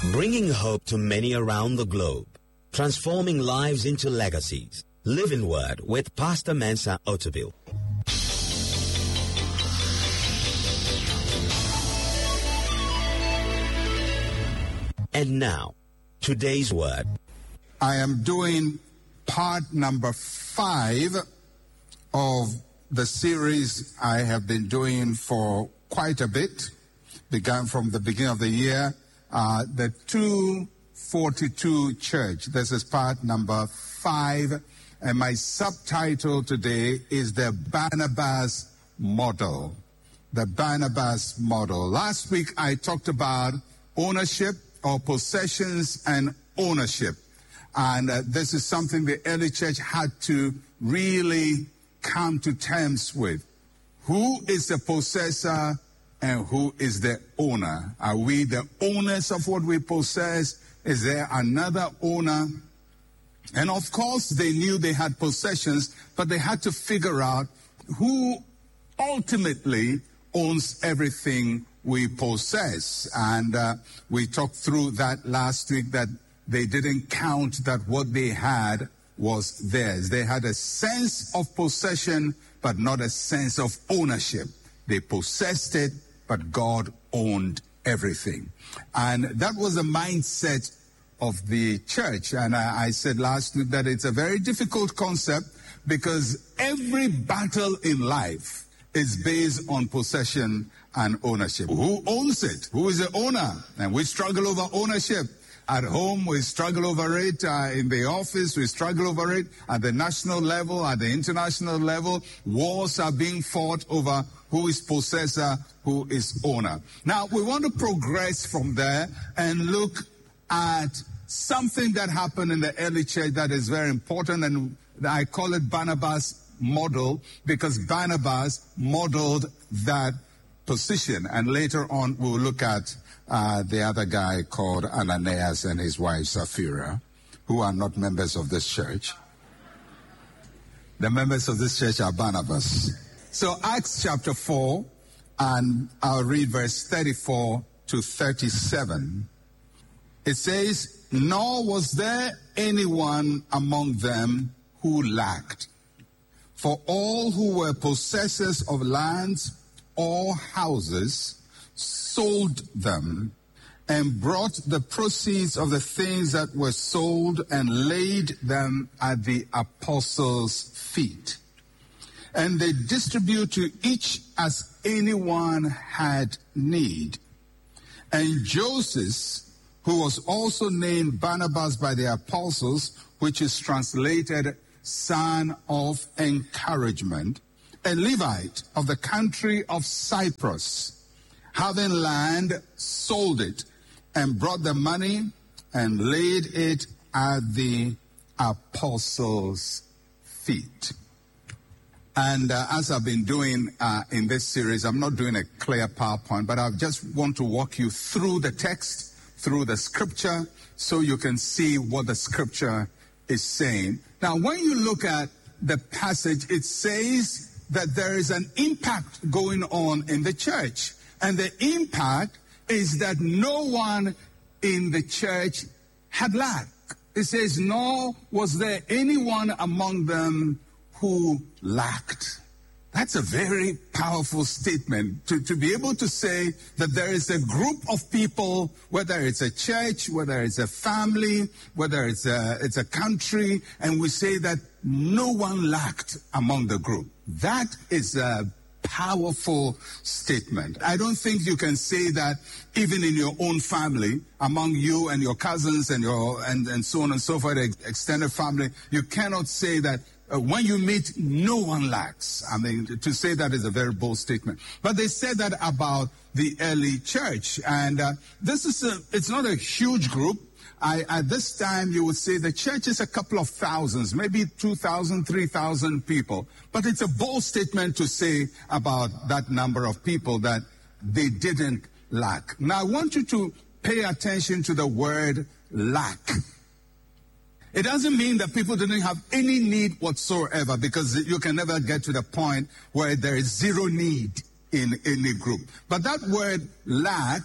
Bringing hope to many around the globe. Transforming lives into legacies. Living Word with Pastor Mensa Otabil. And now, today's word. I am doing part number 5 of the series I have been doing for quite a bit. Began from the beginning of the year. The 242 Church. This is part number 5. And my subtitle today is the Barnabas Model. The Barnabas Model. Last week I talked about ownership or possessions and ownership. And this is something the early church had to really come to terms with. Who is the possessor and who is the owner? Are we the owners of what we possess? Is there another owner? And of course, they knew they had possessions, but they had to figure out who ultimately owns everything we possess. And we talked through that last week, that they didn't count that what they had was theirs. They had a sense of possession, but not a sense of ownership. They possessed it, but God owned everything. And that was the mindset of the church. And I said last week that it's a very difficult concept, because every battle in life is based on possession and ownership. Who owns it? Who is the owner? And we struggle over ownership. At home, we struggle over it. In the office, we struggle over it. At the national level, at the international level, wars are being fought over who is possessor, who is owner. Now, we want to progress from there and look at something that happened in the early church that is very important, and I call it Barnabas model, because Barnabas modeled that position. And later on, we'll look at the other guy called Ananias and his wife Sapphira, who are not members of this church. The members of this church are Barnabas. So Acts chapter 4, and I'll read verse 34 to 37. It says, "Nor was there anyone among them who lacked. For all who were possessors of lands or houses sold them and brought the proceeds of the things that were sold and laid them at the apostles' feet. And they distribute to each as anyone had need. And Joseph, who was also named Barnabas by the apostles, which is translated son of encouragement, a Levite of the country of Cyprus, having land, sold it, and brought the money and laid it at the apostles' feet." And as I've been doing in this series, I'm not doing a clear PowerPoint, but I just want to walk you through the text, through the scripture, so you can see what the scripture is saying. Now, when you look at the passage, it says that there is an impact going on in the church. And the impact is that no one in the church had lack. It says, "Nor was there anyone among them who lacked." That's a very powerful statement, to be able to say that there is a group of people, whether it's a church, whether it's a family, whether it's a country, and we say that no one lacked among the group. That is a powerful statement. I don't think you can say that even in your own family, among you and your cousins and so on and so forth, extended family, you cannot say that when you meet, no one lacks. I mean, to say that is a very bold statement. But they said that about the early church. And it's not a huge group. At this time, you would say the church is a couple of thousands, maybe 2,000, 3,000 people. But it's a bold statement to say about that number of people that they didn't lack. Now, I want you to pay attention to the word lack. It doesn't mean that people didn't have any need whatsoever, because you can never get to the point where there is zero need in any group. But that word lack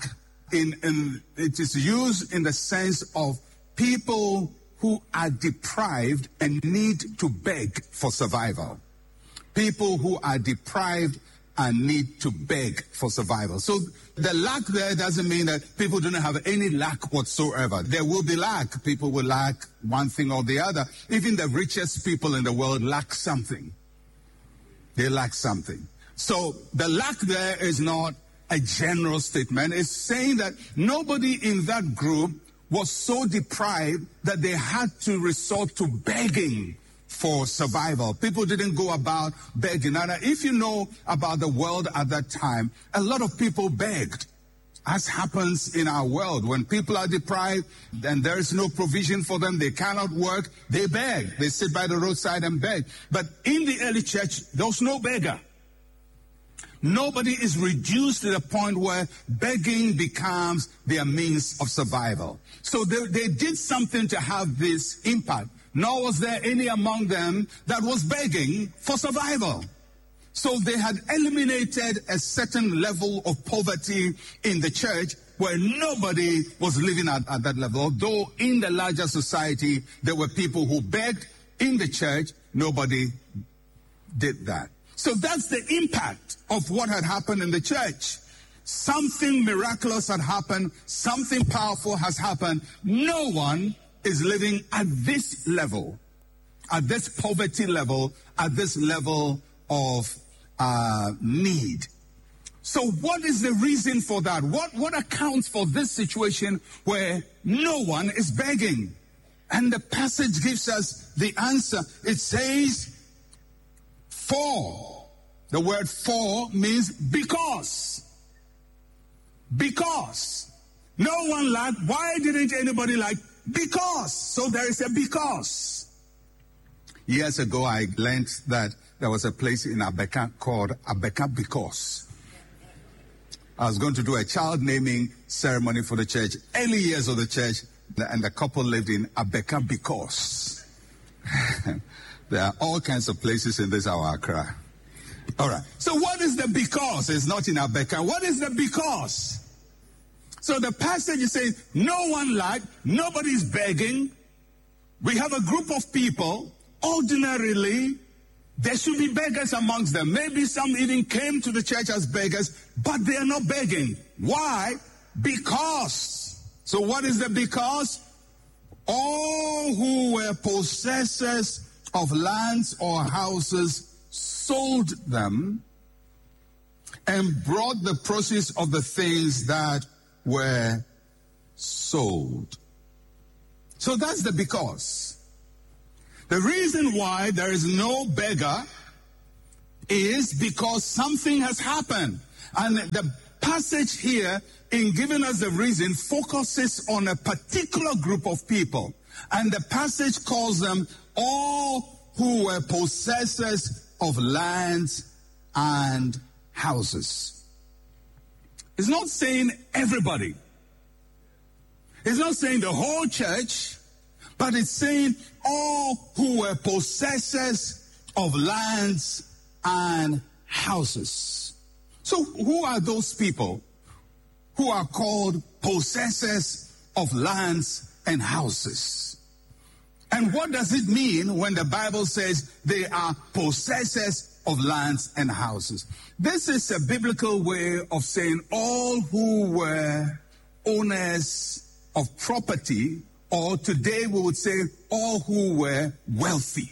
it is used in the sense of people who are deprived and need to beg for survival. People who are deprived and need to beg for survival. So the lack there doesn't mean that people don't have any lack whatsoever. There will be lack. People will lack one thing or the other. Even the richest people in the world lack something. They lack something. So the lack there is not a general statement. It's saying that nobody in that group was so deprived that they had to resort to begging for survival. People didn't go about begging. And if you know about the world at that time, a lot of people begged. As happens in our world, when people are deprived and there is no provision for them, they cannot work, they beg. They sit by the roadside and beg. But in the early church, there was no beggar. Nobody is reduced to the point where begging becomes their means of survival. So they did something to have this impact. Nor was there any among them that was begging for survival. So they had eliminated a certain level of poverty in the church where nobody was living at that level. Although in the larger society, there were people who begged. In the church, nobody did that. So that's the impact of what had happened in the church. Something miraculous had happened. Something powerful has happened. No one is living at this level, at this poverty level, at this level of need. So what is the reason for that? What accounts for this situation where no one is begging? And the passage gives us the answer. It says, for. The word for means because. Because. No one lacked. Why didn't anybody lack? Because. So there is a because. Years ago, I learned that there was a place in Abeka called Abeka Because. I was going to do a child naming ceremony for the church, early years of the church, and the couple lived in Abeka Because. There are all kinds of places in this our Accra. All right. So what is the because? It's not in Abeka. What is the because? So the passage is saying, no one lacked, nobody's begging. We have a group of people. Ordinarily, there should be beggars amongst them. Maybe some even came to the church as beggars, but they are not begging. Why? Because. So what is the because? All who were possessors of lands or houses sold them and brought the proceeds of the things that were sold. So that's the because. The reason why there is no beggar is because something has happened. And the passage here, in giving us the reason, focuses on a particular group of people. And the passage calls them all who were possessors of lands and houses. It's not saying everybody. It's not saying the whole church, but it's saying all who were possessors of lands and houses. So who are those people who are called possessors of lands and houses? And what does it mean when the Bible says they are possessors of lands and houses? This is a biblical way of saying all who were owners of property, or today we would say all who were wealthy.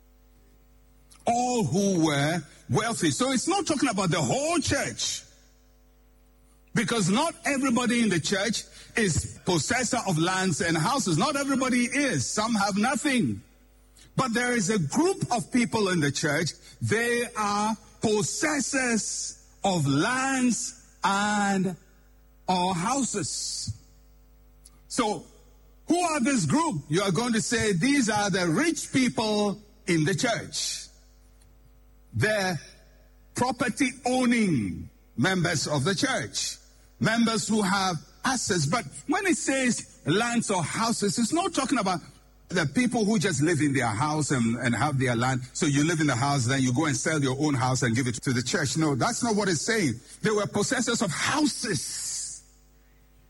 All who were wealthy. So it's not talking about the whole church. Because not everybody in the church is possessor of lands and houses. Not everybody is. Some have nothing. But there is a group of people in the church. They are possessors of lands and or houses. So, who are this group? You are going to say these are the rich people in the church. They're property owning members of the church. Members who have assets. But when it says lands or houses, it's not talking about the people who just live in their house and have their land. So you live in the house, then you go and sell your own house and give it to the church. No, that's not what it's saying. They were possessors of houses.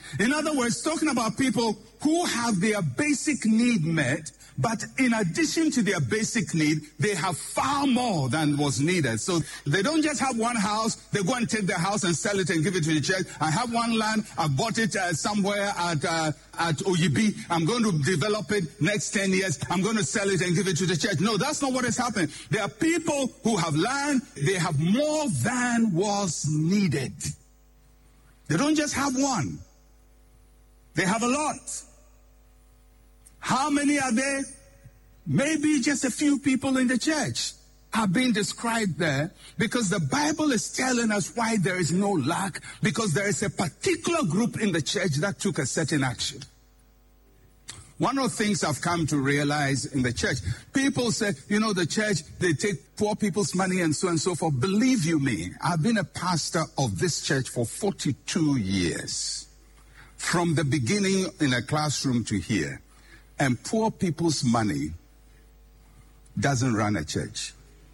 In other words, talking about people who have their basic need met, but in addition to their basic need, they have far more than was needed. So they don't just have one house, they go and take the house and sell it and give it to the church. I have one land, I bought it somewhere at Oyibi. I'm going to develop it next 10 years. I'm going to sell it and give it to the church. No, that's not what is happening. There are people who have land, they have more than was needed. They don't just have one. They have a lot. How many are there? Maybe just a few people in the church are being described there, because the Bible is telling us why there is no lack, because there is a particular group in the church that took a certain action. One of the things I've come to realize in the church, people say, the church, they take poor people's money and so forth. Believe you me, I've been a pastor of this church for 42 years. From the beginning in a classroom to here. And poor people's money doesn't run a church.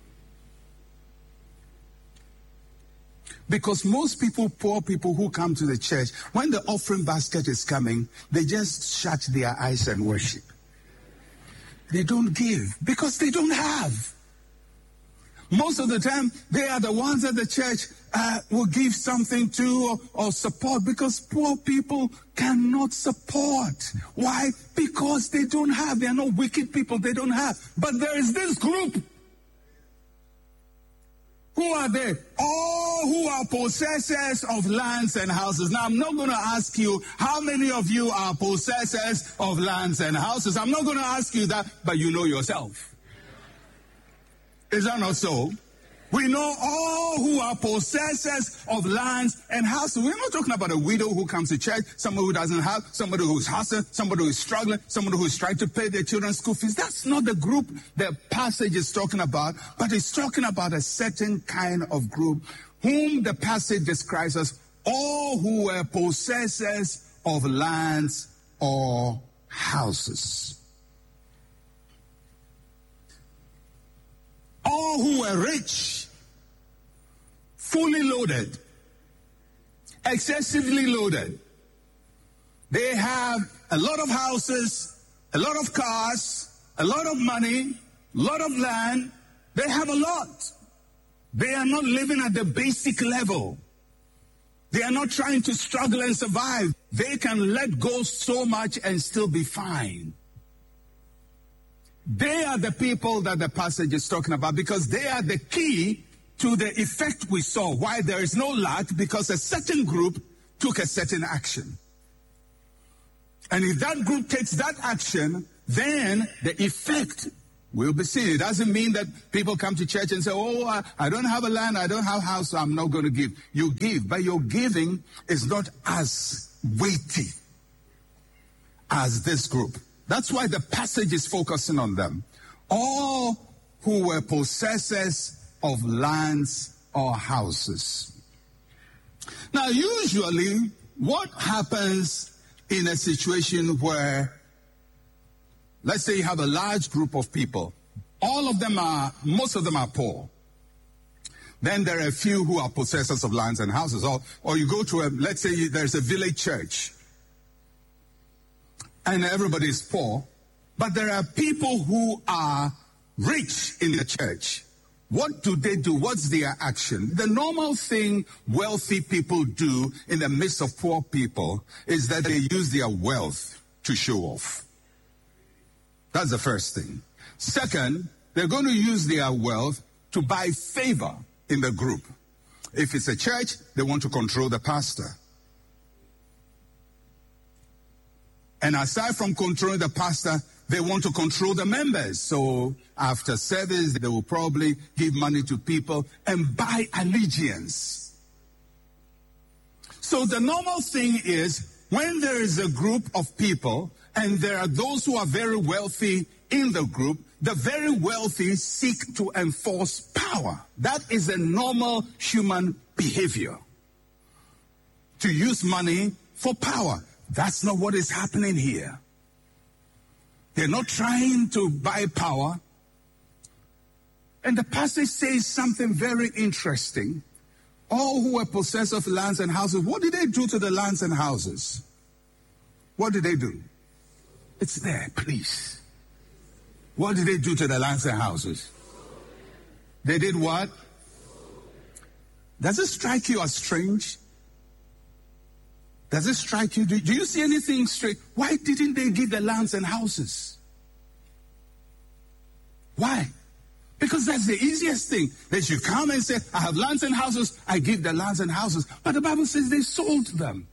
Because most people, poor people who come to the church, when the offering basket is coming, they just shut their eyes and worship. They don't give because they don't have. Most of the time, they are the ones that the church will give something to or support, because poor people cannot support. Why? Because they don't have. They are not wicked people. They don't have. But there is this group. Who are they? All who are possessors of lands and houses. Now, I'm not going to ask you how many of you are possessors of lands and houses. I'm not going to ask you that, but you know yourself. Is that not so? We know all who are possessors of lands and houses. We're not talking about a widow who comes to church, somebody who doesn't have, somebody who's hustling, somebody who is struggling, somebody who is trying to pay their children's school fees. That's not the group the passage is talking about, but it's talking about a certain kind of group whom the passage describes as all who were possessors of lands or houses. All who were rich, fully loaded, excessively loaded. They have a lot of houses, a lot of cars, a lot of money, a lot of land. They have a lot. They are not living at the basic level. They are not trying to struggle and survive. They can let go so much and still be fine. They are the people that the passage is talking about, because they are the key to the effect we saw. Why there is no lack? Because a certain group took a certain action. And if that group takes that action, then the effect will be seen. It doesn't mean that people come to church and say, I don't have a land, I don't have a house, so I'm not going to give. You give, but your giving is not as weighty as this group. That's why the passage is focusing on them. All who were possessors of lands or houses. Now, usually, what happens in a situation where, let's say you have a large group of people, most of them are poor. Then there are a few who are possessors of lands and houses. Or you go to let's say there's a village church. And everybody is poor, but there are people who are rich in the church. What do they do? What's their action? The normal thing wealthy people do in the midst of poor people is that they use their wealth to show off. That's the first thing. Second, they're going to use their wealth to buy favor in the group. If it's a church, they want to control the pastor. And aside from controlling the pastor, they want to control the members. So after service, they will probably give money to people and buy allegiance. So the normal thing is, when there is a group of people and there are those who are very wealthy in the group, the very wealthy seek to enforce power. That is a normal human behavior. To use money for power. That's not what is happening here. They're not trying to buy power. And the passage says something very interesting. All who were possessors of lands and houses, what did they do to the lands and houses? What did they do? It's there, please. What did they do to the lands and houses? They did what? Does it strike you as strange? Does it strike you? Do you see anything strange? Why didn't they give the lands and houses? Why? Because that's the easiest thing. They should come and say, I have lands and houses, I give the lands and houses. But the Bible says they sold them.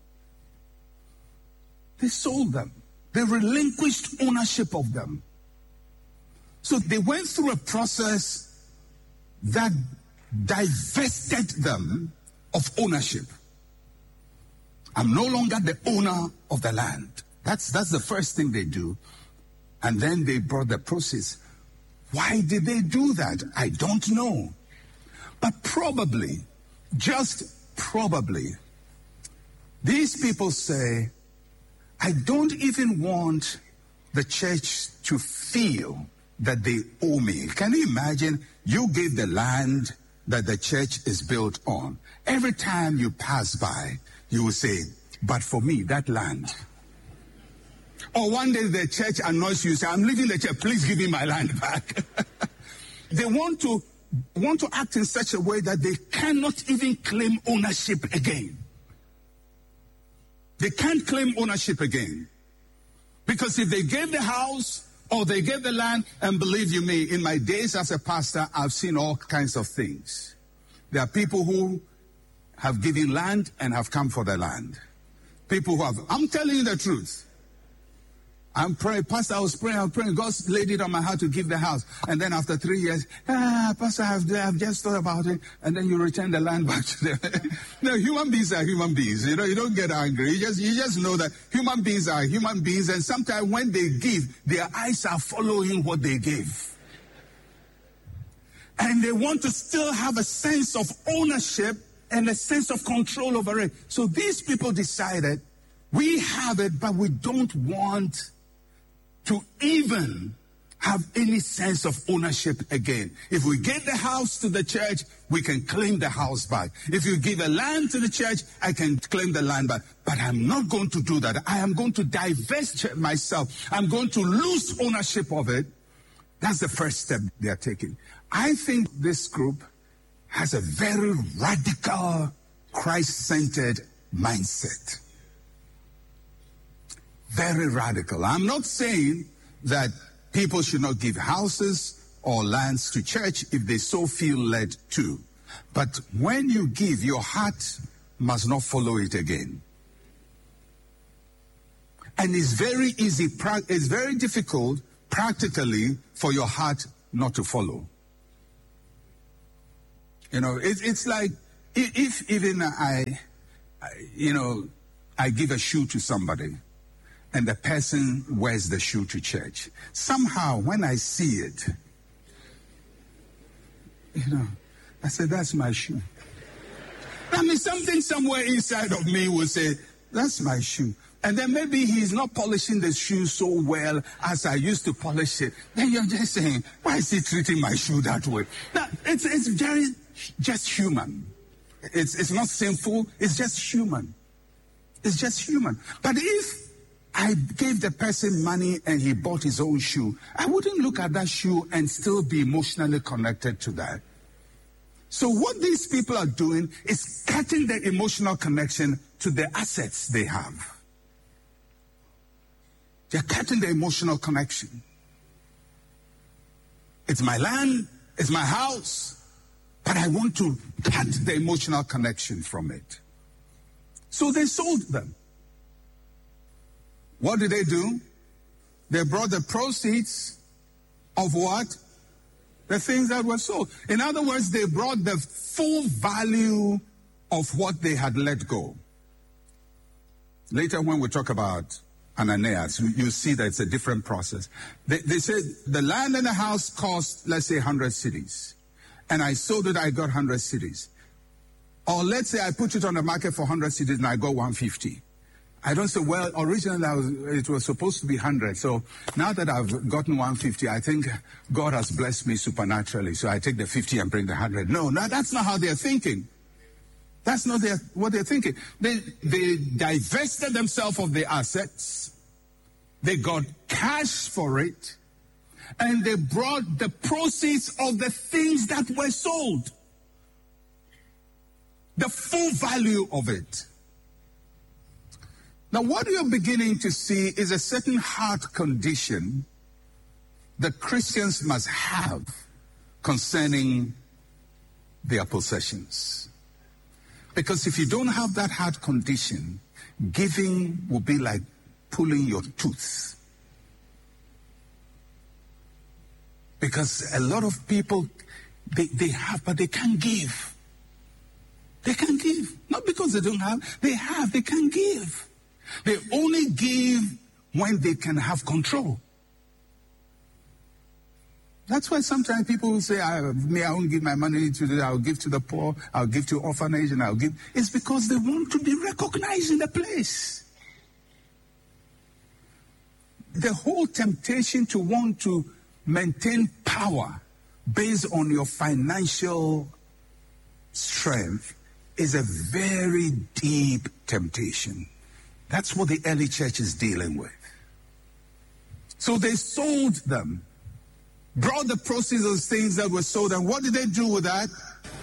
They sold them. They relinquished ownership of them. So they went through a process that divested them of ownership. I'm no longer the owner of the land. That's the first thing they do. And then they brought the proceeds. Why did they do that? I don't know. But probably, just probably, these people say, I don't even want the church to feel that they owe me. Can you imagine? You gave the land that the church is built on. Every time you pass by, you will say, but for me, that land. Or one day the church annoys you, say, I'm leaving the church, please give me my land back. They want to act in such a way that they cannot even claim ownership again. They can't claim ownership again. Because if they gave the house or they gave the land, and believe you me, in my days as a pastor, I've seen all kinds of things. There are people who have given land and have come for the land. People who have, I'm telling you the truth. I'm praying, Pastor, I was praying, God laid it on my heart to give the house. And then after 3 years, Pastor, I've just thought about it. And then you return the land back to them. No, human beings are human beings. You know, you don't get angry. You just know that human beings are human beings. And sometimes when they give, their eyes are following what they give. And they want to still have a sense of ownership and a sense of control over it. So these people decided, we have it, but we don't want to even have any sense of ownership again. If we give the house to the church, we can claim the house back. If you give a land to the church, I can claim the land back. But I'm not going to do that. I am going to divest myself. I'm going to lose ownership of it. That's the first step they are taking. I think this group has a very radical, Christ-centered mindset. Very radical. I'm not saying that people should not give houses or lands to church if they so feel led to. But when you give, your heart must not follow it again. And it's very easy, it's very difficult practically for your heart not to follow. You know, it's like if even I give a shoe to somebody and the person wears the shoe to church. Somehow when I see it, I say, that's my shoe. I mean, something somewhere inside of me will say, that's my shoe. And then maybe he's not polishing the shoe so well as I used to polish it. Then you're just saying, why is he treating my shoe that way? Now, it's very just human. It's not sinful. It's just human. It's just human. But if I gave the person money and he bought his own shoe, I wouldn't look at that shoe and still be emotionally connected to that. So what these people are doing is cutting the emotional connection to the assets they have. They're cutting the emotional connection. It's my land, it's my house, but I want to cut the emotional connection from it. So they sold them. What did they do? They brought the proceeds of what? The things that were sold. In other words, they brought the full value of what they had let go. Later when we talk about Ananias, you see that it's a different process. They said the land and the house cost, let's say, 100 cedis. And I sold it, I got 100 cedis. Or let's say I put it on the market for 100 cedis and I got 150. I don't say, well, originally it was supposed to be 100. So now that I've gotten 150, I think God has blessed me supernaturally. So I take the 50 and bring the 100. No, that's not how they're thinking. That's not what they're thinking. They divested themselves of their assets. They got cash for it. And they brought the proceeds of the things that were sold. The full value of it. Now, what you're beginning to see is a certain heart condition that Christians must have concerning their possessions. Because if you don't have that heart condition, giving will be like pulling your tooth. Because a lot of people, they have, but they can't give. They can't give. Not because they don't have, they have, they can't give. They only give when they can have control. That's why sometimes people will say, I won't give my money to I'll give to the poor, I'll give to orphanage, and I'll give. It's because they want to be recognized in the place. The whole temptation to want to maintain power based on your financial strength is a very deep temptation. That's what the early church is dealing with. So they sold them, brought the proceeds of things that were sold, and what did they do with that?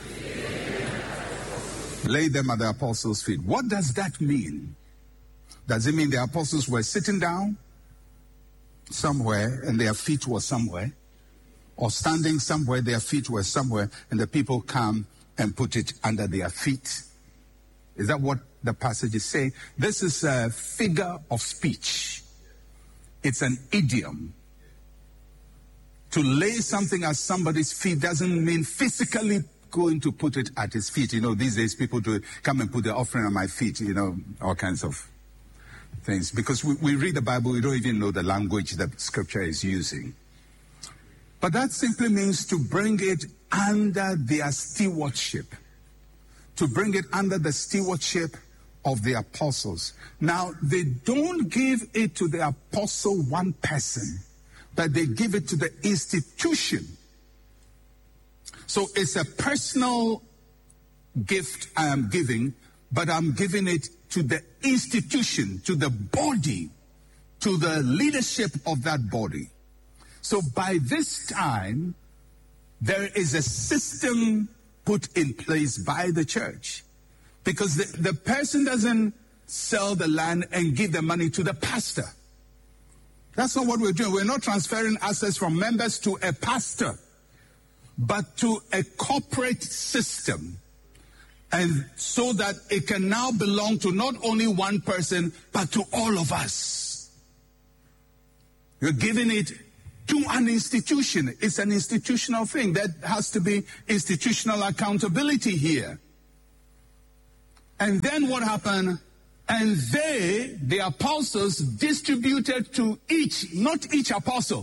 Laid them at the apostles' feet. What does that mean? Does it mean the apostles were sitting down somewhere and their feet were somewhere? Or standing somewhere, their feet were somewhere, and the people come and put it under their feet? Is that what the passage is saying? This is a figure of speech. It's an idiom. To lay something at somebody's feet doesn't mean physically going to put it at his feet. You know, these days people do come and put the offering on my feet, you know, all kinds of things. Because we read the Bible, we don't even know the language that Scripture is using. But that simply means to bring it under their stewardship. To bring it under the stewardship of the apostles. Now, they don't give it to the apostle one person, but they give it to the institution. So it's a personal gift I am giving, but I'm giving it to the institution, to the body, to the leadership of that body. So by this time, there is a system put in place by the church. Because the person doesn't sell the land and give the money to the pastor. That's not what we're doing. We're not transferring assets from members to a pastor, but to a corporate system. And so that it can now belong to not only one person, but to all of us. You're giving it to an institution. It's an institutional thing. There has to be institutional accountability here. And then what happened? And they, the apostles, distributed to each, not each apostle,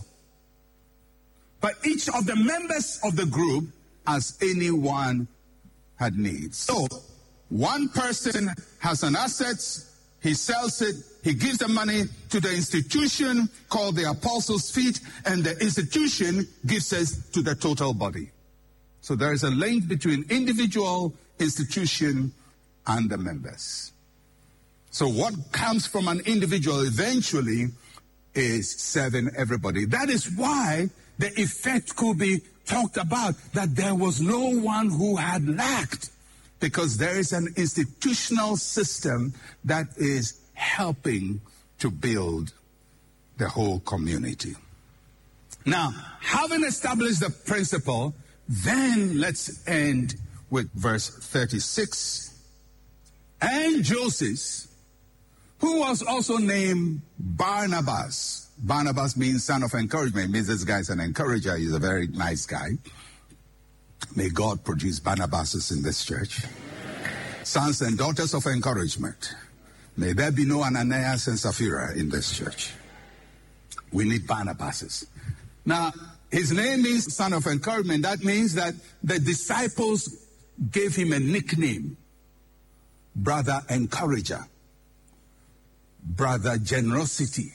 but each of the members of the group as anyone had needs. So, one person has an asset, he sells it, he gives the money to the institution called the apostles' feet, and the institution gives it to the total body. So there is a link between individual, institution, and the members. So what comes from an individual eventually is serving everybody. That is why the effect could be talked about, that there was no one who had lacked, because there is an institutional system that is helping to build the whole community. Now, having established the principle, then let's end with verse 36. And Joseph, who was also named Barnabas. Barnabas means son of encouragement. It means this guy's an encourager. He's a very nice guy. May God produce Barnabases in this church. Sons and daughters of encouragement. May there be no Ananias and Sapphira in this church. We need Barnabases. Now, his name means son of encouragement. That means that the disciples gave him a nickname. Brother Encourager. Brother Generosity.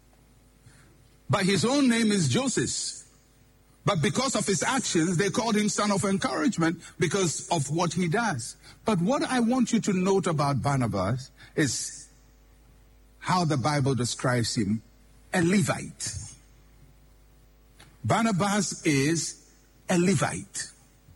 But his own name is Joseph. But because of his actions, they called him son of encouragement because of what he does. But what I want you to note about Barnabas is how the Bible describes him a Levite. Barnabas is a Levite.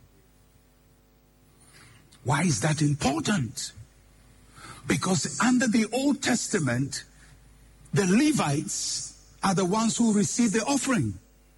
Why is that important? Because under the Old Testament, the Levites are the ones who receive the offering.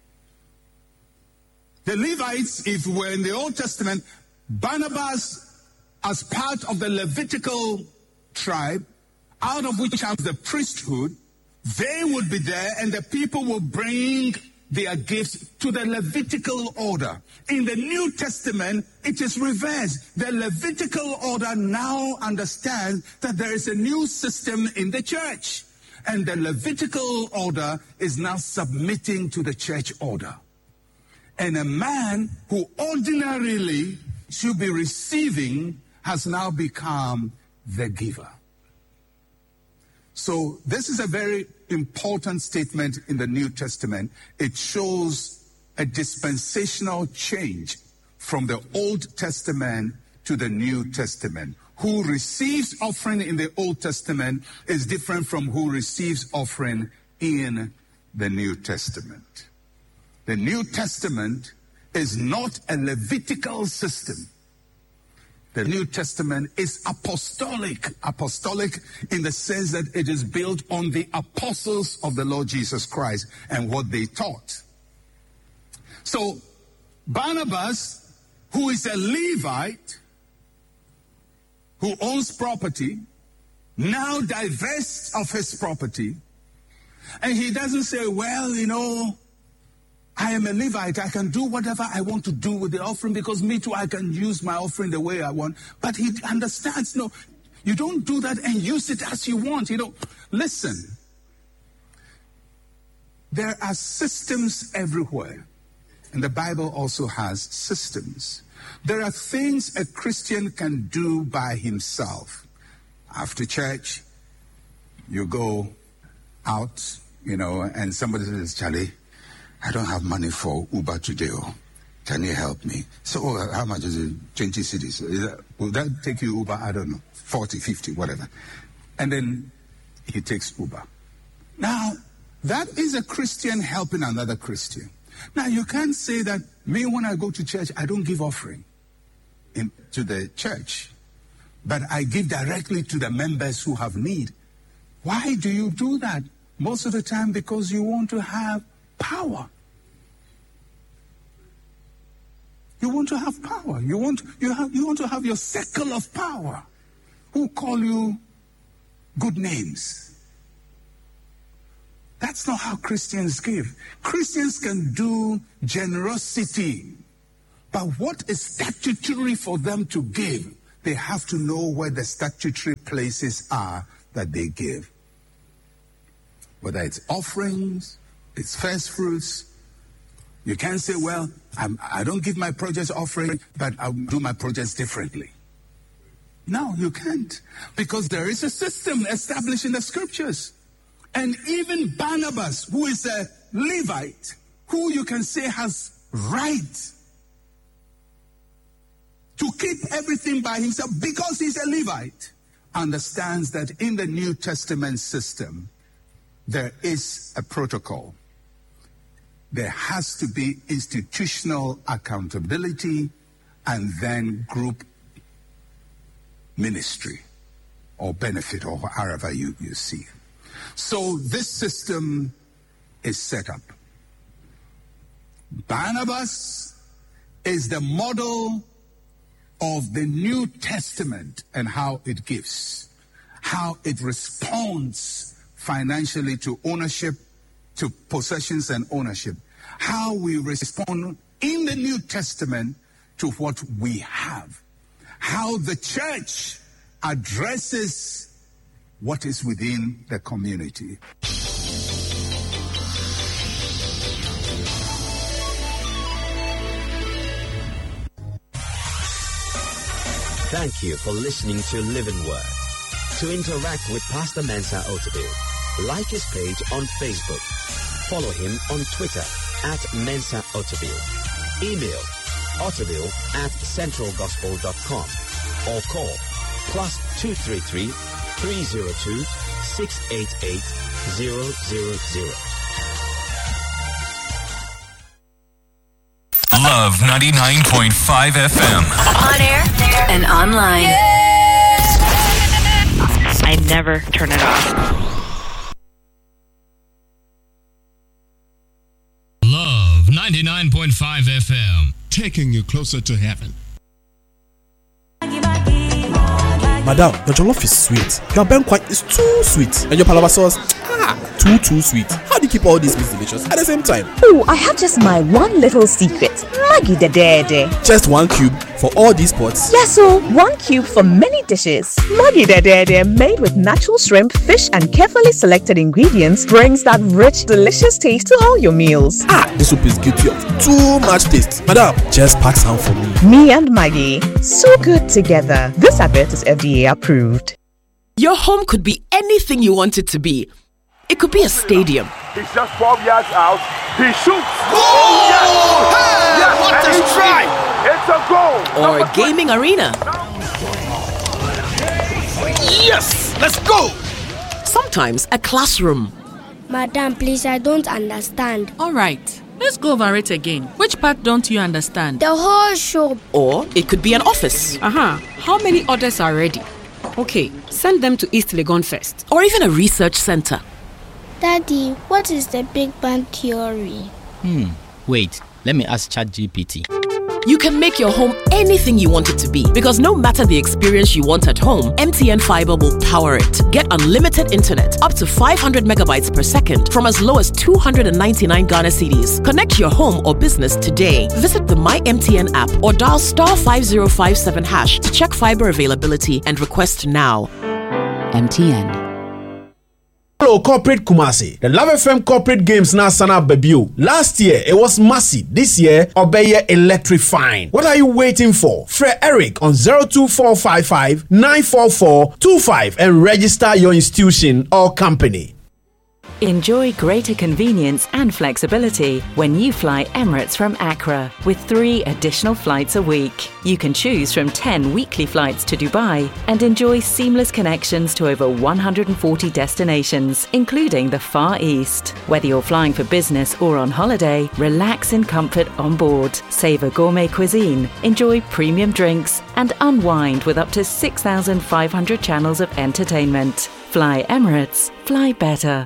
The Levites, if we're in the Old Testament, Barnabas, as part of the Levitical tribe, out of which comes the priesthood, they would be there and the people will bring their gifts to the Levitical order. In the New Testament, it is reversed. The Levitical order now understands that there is a new system in the church. And the Levitical order is now submitting to the church order. And a man who ordinarily should be receiving has now become the giver. So this is a very important statement in the New Testament. It shows a dispensational change from the Old Testament to the New Testament. Who receives offering in the Old Testament is different from who receives offering in the New Testament. The New Testament is not a Levitical system. The New Testament is apostolic. Apostolic in the sense that it is built on the apostles of the Lord Jesus Christ and what they taught. So Barnabas, who is a Levite, who owns property, now divests of his property. And he doesn't say, well, I am a Levite. I can do whatever I want to do with the offering because me too, I can use my offering the way I want. But he understands, no, you don't do that and use it as you want. Listen, there are systems everywhere. And the Bible also has systems. There are things a Christian can do by himself. After church, you go out, and somebody says, Charlie, I don't have money for Uber today. Can you help me? So how much is it? 20 cities. Will that take you Uber? I don't know. 40, 50, whatever. And then he takes Uber. Now, that is a Christian helping another Christian. Now, you can't say that me, when I go to church, I don't give offering to the church, but I give directly to the members who have need. Why do you do that? Most of the time because you want to have power. You want to have power. You want to have your circle of power who call you good names. That's not how Christians give. Christians can do generosity, but what is statutory for them to give, they have to know where the statutory places are that they give. Whether it's offerings, it's first fruits. You can't say, well, I don't give my projects offering, but I'll do my projects differently. No, you can't. Because there is a system established in the scriptures. And even Barnabas, who is a Levite, who you can say has right to keep everything by himself because he's a Levite, understands that in the New Testament system, there is a protocol. There has to be institutional accountability and then group ministry or benefit or however you see it. So this system is set up. Barnabas is the model of the New Testament and how it gives, how it responds financially to ownership, to possessions and ownership, how we respond in the New Testament to what we have, how the church addresses what is within the community. Thank you for listening to Living Word. To interact with Pastor Mensa Otabil, like his page on Facebook. Follow him on Twitter @Mensa Otabil. Email otabil@centralgospel.com or call +233 302 688 000. Love 99.5 FM. On air and online. I never turn it off. Love 99.5 FM. Taking you closer to heaven. Madam, your jollof is sweet. Your banquet is too sweet. And your palava sauce, too sweet. How do you keep all these meats delicious at the same time? Oh, I have just my one little secret. Maggi the Dede. Just 1 cube for all these pots? Yes, so 1 cube for many dishes. Maggi the Dede, made with natural shrimp, fish, and carefully selected ingredients, brings that rich, delicious taste to all your meals. This soup is guilty of too much taste. Madam, just pack some for me. Me and Maggi, so good together. This advert is FDA approved. Your home could be anything you want it to be. It could be a stadium. He's just 12 yards out. He shoots. Oh, yes! Hey, what a strike! It's a goal. Or a gaming arena. Yes! Let's go! Sometimes a classroom. Madam, please, I don't understand. All right. Let's go over it again. Which part don't you understand? The whole show. Or it could be an office. How many orders are ready? Okay, send them to East Legon first. Or even a research center. Daddy, what is the Big Bang Theory? Wait, let me ask ChatGPT. You can make your home anything you want it to be, because no matter the experience you want at home, MTN Fiber will power it. Get unlimited internet up to 500 megabytes per second from as low as 299 Ghana cedis. Connect your home or business today. Visit the My MTN app or dial *5057# to check fiber availability and request now. MTN. Hello, Corporate Kumasi. The Love FM Corporate Games now sana Babio. Last year, it was massive. This year, Obeye electrifying. What are you waiting for? Fred Eric on 02455 94425 and register your institution or company. Enjoy greater convenience and flexibility when you fly Emirates from Accra with 3 additional flights a week. You can choose from 10 weekly flights to Dubai and enjoy seamless connections to over 140 destinations, including the Far East. Whether you're flying for business or on holiday, relax in comfort on board, savor gourmet cuisine, enjoy premium drinks, and unwind with up to 6,500 channels of entertainment. Fly Emirates, fly better.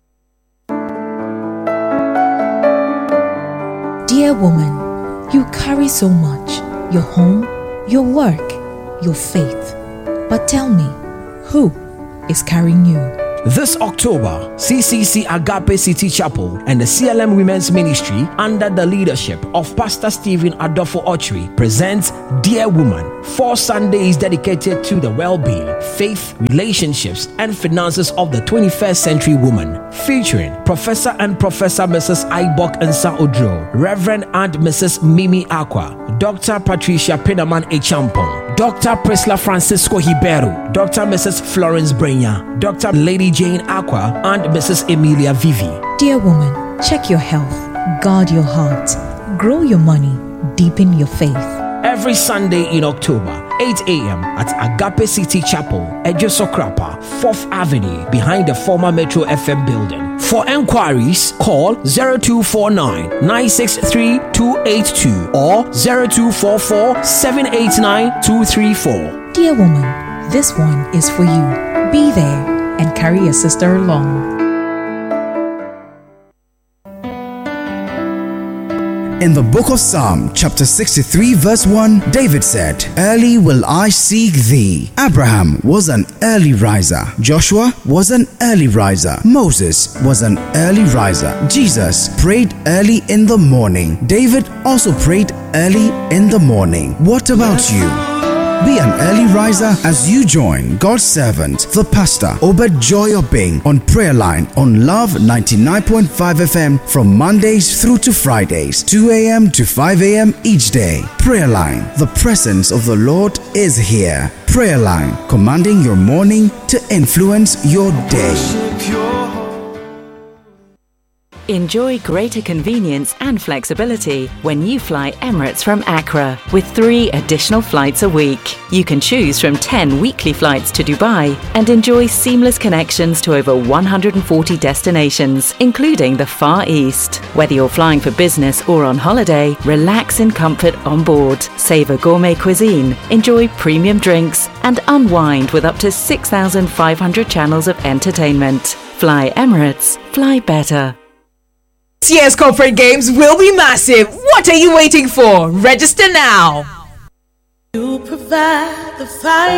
Dear woman, you carry so much, your home, your work, your faith. But tell me, who is carrying you? This October, CCC Agape City Chapel and the CLM Women's Ministry, under the leadership of Pastor Stephen Adolfo Ochri, presents Dear Woman, 4 Sundays dedicated to the well-being, faith, relationships, and finances of the 21st century woman, featuring Professor and Professor Mrs. Aibok Nsa Odro, Reverend and Mrs. Mimi Aqua, Dr. Patricia Pinaman Echampong, Dr. Priscilla Francisco Hibero, Dr. Mrs. Florence Brenya, Dr. Lady Jane Aqua, and Mrs. Emilia Vivi. Dear woman, check your health, guard your heart, grow your money, deepen your faith. Every Sunday in October, 8 a.m. at Agape City Chapel, Ejosokrapa, 4th Avenue, behind the former Metro FM building. For enquiries, call 0249-963-282 or 0244-789-234. Dear woman, this one is for you. Be there and carry your sister along. In the book of Psalm, chapter 63, verse 1, David said, "Early will I seek thee." Abraham was an early riser. Joshua was an early riser. Moses was an early riser. Jesus prayed early in the morning. David also prayed early in the morning. What about you? Be an early riser as you join God's servant, the pastor, Obed Joy Obeng, on Prayer Line on Love 99.5 FM from Mondays through to Fridays, 2 a.m. to 5 a.m. each day. Prayer Line, the presence of the Lord is here. Prayer Line, commanding your morning to influence your day. Enjoy greater convenience and flexibility when you fly Emirates from Accra with 3 additional flights a week. You can choose from 10 weekly flights to Dubai and enjoy seamless connections to over 140 destinations, including the Far East. Whether you're flying for business or on holiday, relax in comfort on board, savor gourmet cuisine, enjoy premium drinks, and unwind with up to 6,500 channels of entertainment. Fly Emirates, fly better. This year's corporate games will be massive. What are you waiting for? Register now. You provide the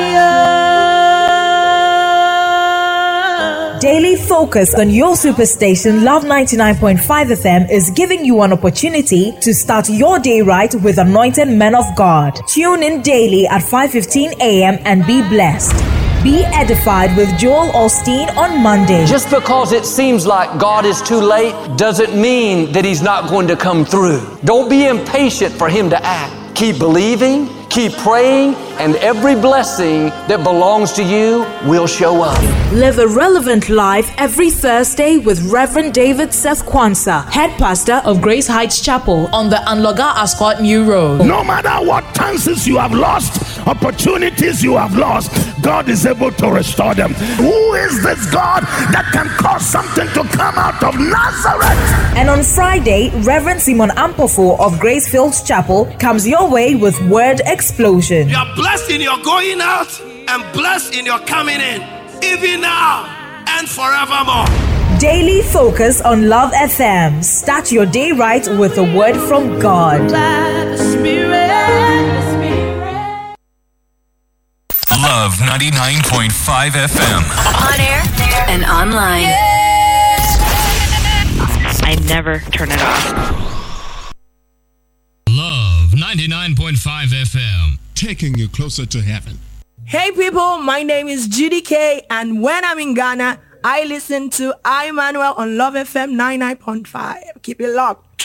fire. Daily focus on your superstation Love 99.5 FM is giving you an opportunity to start your day right with anointed men of God. Tune in daily at 5:15 a.m. and be blessed. Be edified with Joel Osteen on Monday. Just because it seems like God is too late doesn't mean that He's not going to come through. Don't be impatient for Him to act. Keep believing, keep praying, and every blessing that belongs to you will show up. Live a relevant life every Thursday with Reverend David Seth Kwanzaa, head pastor of Grace Heights Chapel on the Anloga Ascot New Road. No matter what chances you have lost, opportunities you have lost, God is able to restore them. Who is this God that can cause something to come out of Nazareth? And on Friday, Reverend Simon Ampofo of Grace Fields Chapel comes your way with Word Explosion. You are blessed in your going out and blessed in your coming in, even now and forevermore. Daily focus on Love FM. Start your day right with a word from God. Love 99.5 FM. On air and online. I never turn it off. Love 99.5 FM. Taking you closer to heaven. Hey people, my name is Judy K, and when I'm in Ghana, I listen to Emmanuel on Love FM 99.5. Keep it locked.